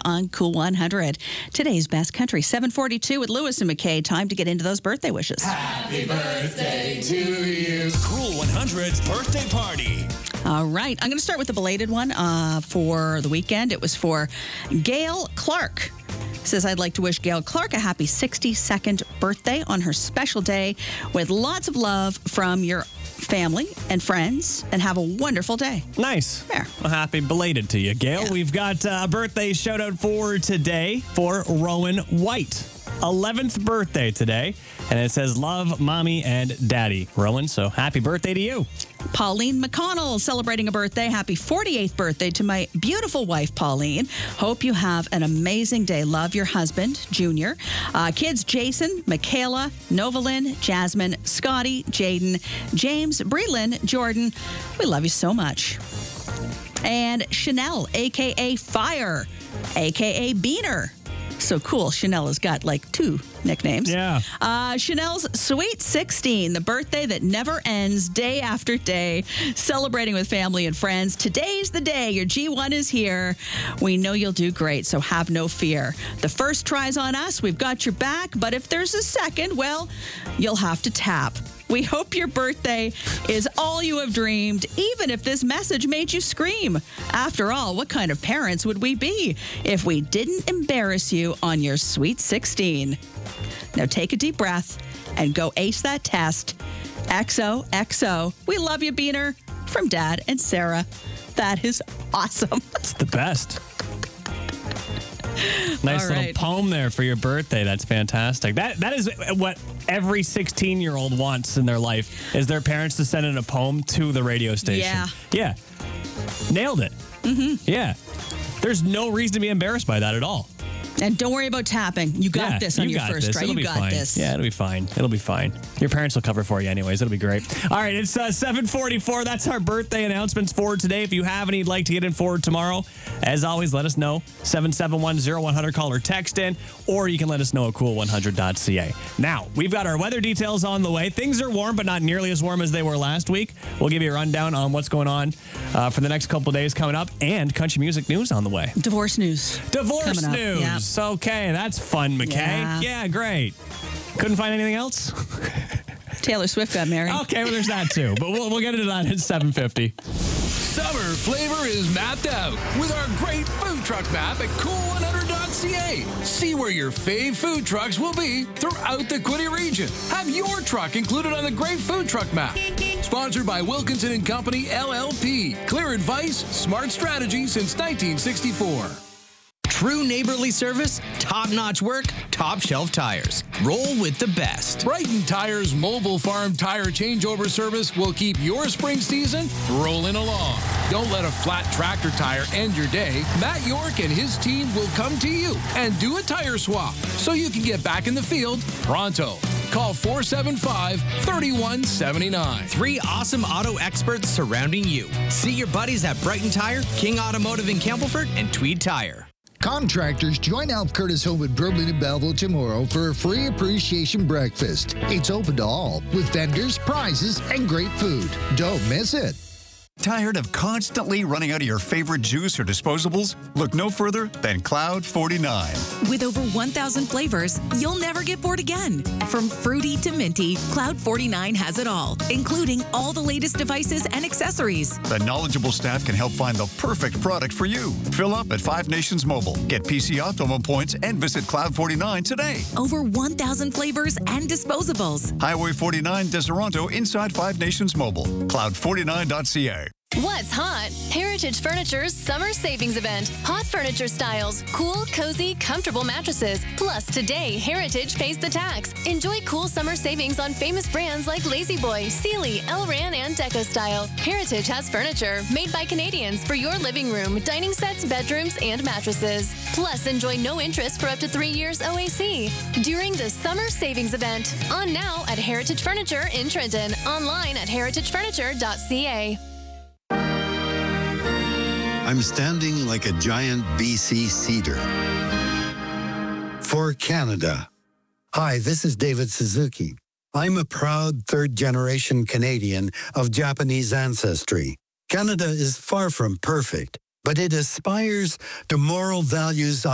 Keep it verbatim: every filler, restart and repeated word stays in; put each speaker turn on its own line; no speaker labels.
on Cool one hundred. Today's best country, seven forty-two with Lewis and McKay. Time to get into those birthday wishes.
Happy birthday to you.
Cool one hundred's birthday party.
All right. I'm going to start with the belated one uh, for the weekend. It was for Gail Clark. Says, I'd like to wish Gail Clark a happy sixty-second birthday on her special day with lots of love from your family and friends, and have a wonderful day.
Nice.
There.
Well, happy belated to you, Gail.
Yeah.
We've got a birthday shout out for today for Rowan White. eleventh birthday today. And it says, love, mommy, and daddy. Rowan, so happy birthday to you.
Pauline McConnell celebrating a birthday. Happy forty-eighth birthday to my beautiful wife, Pauline. Hope you have an amazing day. Love your husband, Junior. Uh, kids, Jason, Michaela, Novalyn, Jasmine, Scotty, Jaden, James, Breland, Jordan. We love you so much. And Chanel, a k a. Fire, a k a. Beaner. So cool. Chanel has got like two nicknames.
Yeah.
Uh, Chanel's Sweet sixteen, the birthday that never ends, day after day, celebrating with family and friends. Today's the day. Your G one is here. We know you'll do great, so have no fear. The first try's on us. We've got your back, but if there's a second, well, you'll have to tap. We hope your birthday is all you have dreamed, even if this message made you scream. After all, what kind of parents would we be if we didn't embarrass you on your Sweet sixteen? Now take a deep breath and go ace that test. X O X O. We love you, Beaner. From Dad and Sarah. That is awesome.
It's the best. Nice
All
little
right.
poem there for your birthday. That's fantastic. That That is what every sixteen-year-old wants in their life, is their parents to send in a poem to the radio station.
Yeah.
Yeah. Nailed it. Mm-hmm. Yeah. There's no reason to be embarrassed by that at all.
And don't worry about tapping. You got
Yeah,
this on
you
your
got
first
this.
try.
It'll
You
be
got
fine.
this.
Yeah, it'll be fine. It'll be fine. Your parents will cover for you anyways. It'll be great. All right, it's uh, seven forty-four. That's our birthday announcements for today. If you have any you'd like to get in for tomorrow, as always, let us know. seven seven one, zero one hundred, call or text in, or you can let us know at cool one hundred dot c a. Now, we've got our weather details on the way. Things are warm, but not nearly as warm as they were last week. We'll give you a rundown on what's going on uh, for the next couple of days coming up, and country music news on the way.
Divorce news.
Divorce
Coming up,
news.
yeah.
Okay, that's fun, McKay.
Yeah.
Yeah, great. Couldn't find anything else?
Taylor Swift got married.
Okay, well, there's that too. But we'll, we'll get into that at seven fifty.
Summer flavor is mapped out with our great food truck map at cool one hundred dot c a. See where your fave food trucks will be throughout the Quinte region. Have your truck included on the great food truck map. Sponsored by Wilkinson and Company, L L P. Clear advice, smart strategy since nineteen sixty-four.
True neighborly service, top-notch work, top-shelf tires. Roll with the best.
Brighton Tire's mobile farm tire changeover service will keep your spring season rolling along. Don't let a flat tractor tire end your day. Matt York and his team will come to you and do a tire swap so you can get back in the field pronto. Call four seven five, three one seven nine.
Three awesome auto experts surrounding you. See your buddies at Brighton Tire, King Automotive in Campbellford, and Tweed Tire.
Contractors, join Alf Curtis Home in Berlin and Belleville tomorrow for a free appreciation breakfast. It's open to all with vendors, prizes, and great food. Don't miss it.
Tired of constantly running out of your favorite juice or disposables? Look no further than Cloud forty-nine.
With over one thousand flavors, you'll never get bored again. From fruity to minty, Cloud forty-nine has it all, including all the latest devices and accessories.
The knowledgeable staff can help find the perfect product for you. Fill up at Five Nations Mobile. Get P C Optimum points and visit Cloud forty-nine today.
Over one thousand flavors and disposables.
Highway forty-nine, Deseronto, inside Five Nations Mobile. cloud forty-nine dot c a.
What's hot? Heritage Furniture's summer savings event. Hot furniture styles, cool, cozy, comfortable mattresses. Plus, today, Heritage pays the tax. Enjoy cool summer savings on famous brands like La-Z-Boy, Sealy, Elran, and Deco Style. Heritage has furniture made by Canadians for your living room, dining sets, bedrooms, and mattresses. Plus, enjoy no interest for up to three years O A C. During the summer savings event. On now at Heritage Furniture in Trenton. Online at heritage furniture dot c a.
I'm standing like a giant B C cedar. For Canada. Hi, this is David Suzuki. I'm a proud third-generation Canadian of Japanese ancestry. Canada is far from perfect, but it aspires to moral values